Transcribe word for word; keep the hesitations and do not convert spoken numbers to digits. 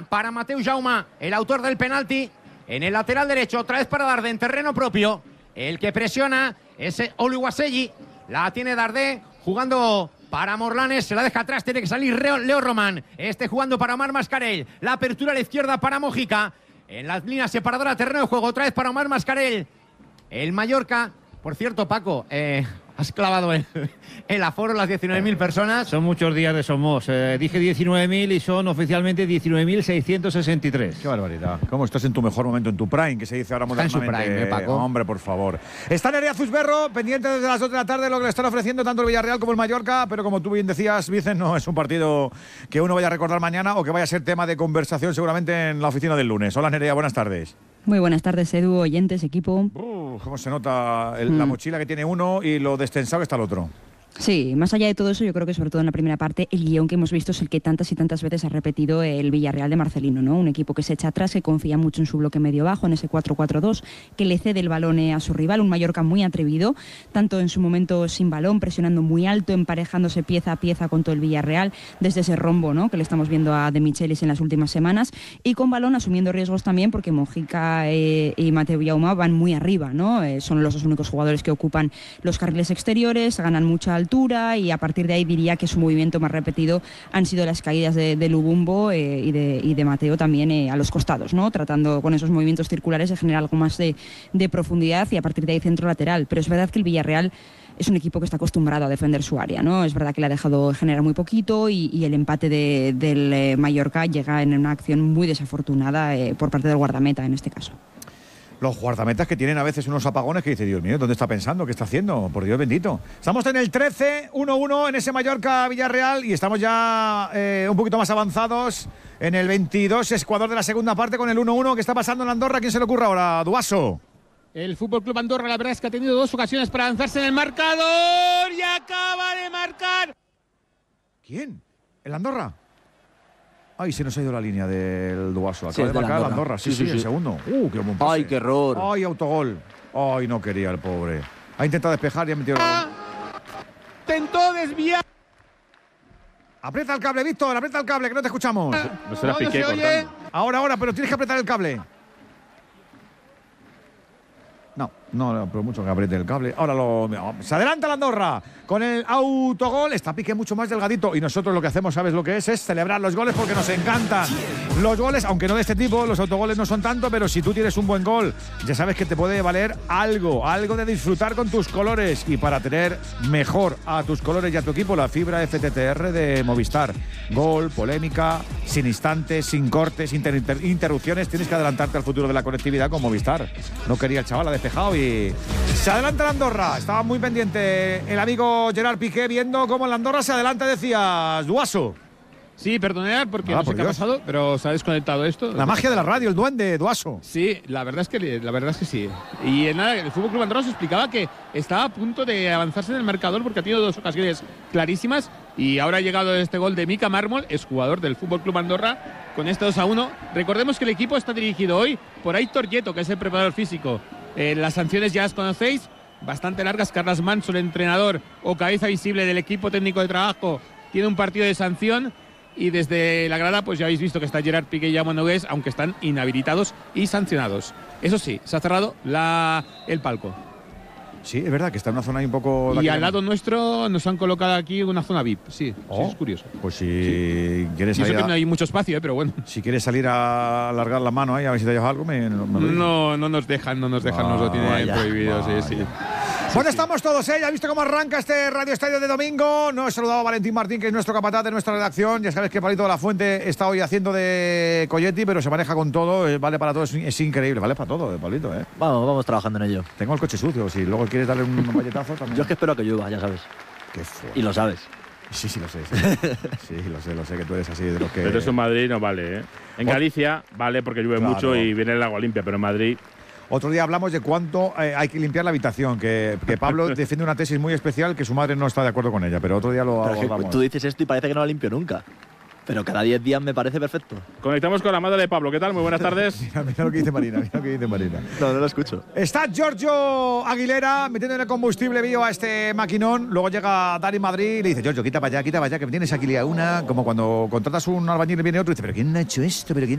para Mateu Jauma, el autor del penalti. En el lateral derecho, otra vez para Dardé en terreno propio. El que presiona es Oluwaseyi. La tiene Dardé jugando para Morlanes, se la deja atrás, tiene que salir Leo Román. Este jugando para Omar Mascarell. La apertura a la izquierda para Mojica. En la línea separadora, terreno de juego, otra vez para Omar Mascarell. El Mallorca, por cierto, Paco, eh, has clavado el, el aforo, las diecinueve mil personas. Son muchos días de Somos. Eh, dije diecinueve mil y son oficialmente diecinueve mil seiscientos sesenta y tres. Qué barbaridad. ¿Cómo estás en tu mejor momento, en tu prime, que se dice ahora modernamente? Está en su prime, ¿eh, Paco? Hombre, por favor. Está Nerea Zuzberro, pendiente desde las dos de la tarde de lo que le están ofreciendo tanto el Villarreal como el Mallorca, pero como tú bien decías, Vicen, no es un partido que uno vaya a recordar mañana o que vaya a ser tema de conversación seguramente en la oficina del lunes. Hola, Nerea, buenas tardes. Muy buenas tardes, Edu, oyentes, equipo. Uh, ¿Cómo se nota el, mm. la mochila que tiene uno y lo destensado que está el otro? Sí, más allá de todo eso, yo creo que sobre todo en la primera parte, el guión que hemos visto es el que tantas y tantas veces ha repetido el Villarreal de Marcelino, ¿no? Un equipo que se echa atrás, que confía mucho en su bloque medio-bajo, en ese cuatro cuatro dos, que le cede el balón a su rival, un Mallorca muy atrevido, tanto en su momento sin balón, presionando muy alto, emparejándose pieza a pieza con todo el Villarreal, desde ese rombo, ¿no?, que le estamos viendo a De Michelis en las últimas semanas, y con balón asumiendo riesgos también, porque Mojica eh, y Mateu Jauma van muy arriba, ¿no? Eh, son los dos únicos jugadores que ocupan los carriles exteriores, ganan mucha altura, y a partir de ahí diría que su movimiento más repetido han sido las caídas de, de Lubumbo eh, y, de, y de Mateo también eh, a los costados, ¿no?, tratando con esos movimientos circulares de generar algo más de, de profundidad, y a partir de ahí centro lateral. Pero es verdad que el Villarreal es un equipo que está acostumbrado a defender su área, ¿no? Es verdad que le ha dejado generar muy poquito, y, y el empate de, del eh, Mallorca llega en una acción muy desafortunada eh, por parte del guardameta en este caso. Los guardametas que tienen a veces unos apagones que dice, Dios mío, ¿dónde está pensando? ¿Qué está haciendo? Por Dios bendito. Estamos en el trece, uno uno en ese Mallorca-Villarreal, y estamos ya eh, un poquito más avanzados en el veintidós, Ecuador de la segunda parte, con el uno uno. ¿Qué está pasando en Andorra? ¿Quién se le ocurre ahora? Duaso. El Fútbol Club Andorra, la verdad es que ha tenido dos ocasiones para lanzarse en el marcador y acaba de marcar. ¿Quién? ¿El Andorra? Ay, se nos ha ido la línea del Duaso. Acaba Sí, de de marcar el Andorra. Andorra. Sí, Sí, sí, sí, el sí. segundo. Uh, qué buen pase. Ay, qué error. Ay, autogol. Ay, no quería el pobre. Ha intentado despejar y ha metido la... Intentó desviar. Aprieta el cable, Víctor, aprieta el cable, que no te escuchamos. No se la No, no piqué se oye. cortando. Ahora, ahora, pero tienes que apretar el cable. No, no, no, pero mucho que apriete el cable. Ahora lo... Se adelanta la Andorra con el autogol. Está Piqué mucho más delgadito. Y nosotros lo que hacemos, ¿sabes lo que es? Es celebrar los goles, porque nos encantan los goles, aunque no de este tipo. Los autogoles no son tanto, pero si tú tienes un buen gol, ya sabes que te puede valer algo, algo de disfrutar con tus colores. Y para tener mejor a tus colores y a tu equipo, la fibra F T T R de Movistar. Gol, polémica, sin instantes, sin cortes, inter inter interrupciones. Tienes que adelantarte al futuro de la conectividad con Movistar. No quería el chaval, ha despejado y se adelanta la Andorra. Estaba muy pendiente el amigo Gerard Piqué viendo cómo la Andorra se adelanta, decías, Duaso. Sí, perdonad porque Ah, no sé por qué ha Dios. pasado, pero se ha desconectado esto. La magia de la radio, el duende, Duaso. Sí, la verdad es que la verdad es que sí. Y en nada, el Fútbol Club Andorra se explicaba que estaba a punto de avanzarse en el marcador porque ha tenido dos ocasiones clarísimas, y ahora ha llegado este gol de Mika Mármol, es jugador del Fútbol Club Andorra, con este dos a uno. Recordemos que el equipo está dirigido hoy por Aitor Yeto, que es el preparador físico. Eh, las sanciones ya las conocéis, bastante largas. Carles Manso, el entrenador o cabeza visible del equipo técnico de trabajo, tiene un partido de sanción. Y desde la grada, pues ya habéis visto que está Gerard Piqué y Jaume Nogués, aunque están inhabilitados y sancionados. Eso sí, se ha cerrado la, el palco. Sí, es verdad que está en una zona ahí un poco... Y al lado nuestro nos han colocado aquí una zona V I P. Sí, Oh, sí, es curioso. Pues si Sí. quieres Y eso salir que a, no hay mucho espacio, ¿eh? Pero bueno. si quieres salir a alargar la mano ahí a ver si te llevas algo, me, me lo dices. No, no nos dejan, no nos dejan, nos lo tienen Vaya, prohibido, sí, sí. Bueno, estamos todos, ¿eh? Ya has visto cómo arranca este Radio Estadio de domingo. No he saludado a Valentín Martín, que es nuestro capataz de nuestra redacción. Ya sabes que Palito de la Fuente está hoy haciendo de Coyetti, pero se maneja con todo, eh, vale para todo, es, es increíble, vale para todo, eh, Palito, ¿eh? Vamos, vamos trabajando en ello. Tengo el coche sucio, si luego quieres darle un valletazo también. Yo es que espero a que llueva, ya sabes. Qué fuerte. Y lo sabes. Sí, sí, lo sé. Sí. sí, lo sé, lo sé que tú eres así de los que... Pero eso en Madrid no vale, ¿eh? En Galicia vale porque llueve Claro. mucho y viene el agua limpia, pero en Madrid... Otro día hablamos de cuánto eh, hay que limpiar la habitación, que, que Pablo defiende una tesis muy especial que su madre no está de acuerdo con ella, pero otro día lo Pero es que abordamos. tú dices esto y parece que no la limpio nunca. Pero cada diez días me parece perfecto. Conectamos con la madre de Pablo. ¿Qué tal? Muy buenas tardes. Mira, mira lo que dice Marina, mira lo que dice Marina. No, no lo escucho. Está Giorgio Aguilera metiéndole combustible vivo a este maquinón. Luego llega Dani Madrid y le dice, Giorgio, quita para allá, quita para allá, que me tienes aquí a una. Como cuando contratas un albañil y viene otro y dice, ¿pero quién ha hecho esto? ¿Pero quién